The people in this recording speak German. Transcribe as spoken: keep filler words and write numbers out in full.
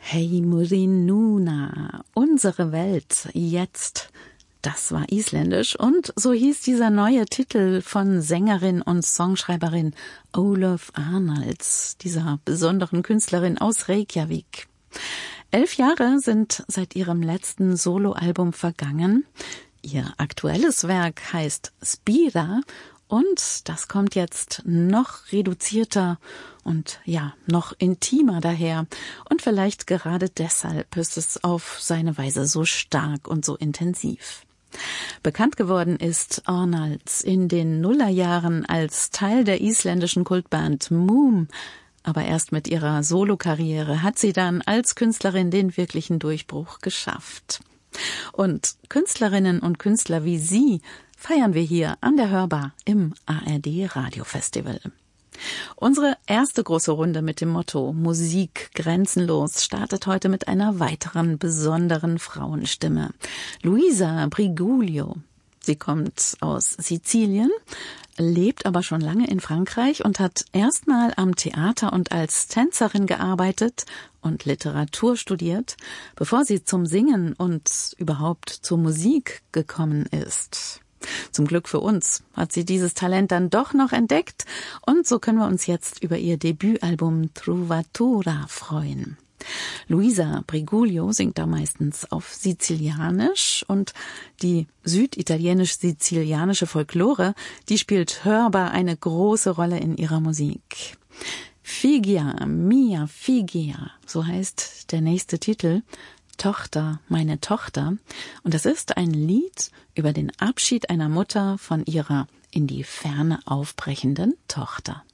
Hei Murinuna, unsere Welt jetzt. Das war isländisch und so hieß dieser neue Titel von Sängerin und Songschreiberin Ólöf Arnalds, dieser besonderen Künstlerin aus Reykjavik. Elf Jahre sind seit ihrem letzten Soloalbum vergangen. Ihr aktuelles Werk heißt Spira und das kommt jetzt noch reduzierter und ja, noch intimer daher. Und vielleicht gerade deshalb ist es auf seine Weise so stark und so intensiv. Bekannt geworden ist Arnalds in den Nullerjahren als Teil der isländischen Kultband Múm. Aber erst mit ihrer Solokarriere hat sie dann als Künstlerin den wirklichen Durchbruch geschafft. Und Künstlerinnen und Künstler wie sie feiern wir hier an der Hörbar im A R D Radiofestival. Unsere erste große Runde mit dem Motto Musik grenzenlos startet heute mit einer weiteren besonderen Frauenstimme. Luisa Briguglio. Sie kommt aus Sizilien, lebt aber schon lange in Frankreich und hat erstmal am Theater und als Tänzerin gearbeitet und Literatur studiert, bevor sie zum Singen und überhaupt zur Musik gekommen ist. Zum Glück für uns hat sie dieses Talent dann doch noch entdeckt und so können wir uns jetzt über ihr Debütalbum Trovatura freuen. Luisa Briguglio singt da meistens auf Sizilianisch und die süditalienisch-sizilianische Folklore, die spielt hörbar eine große Rolle in ihrer Musik. Figia, mia figia, so heißt der nächste Titel. Tochter, meine Tochter. Und das ist ein Lied über den Abschied einer Mutter von ihrer in die Ferne aufbrechenden Tochter.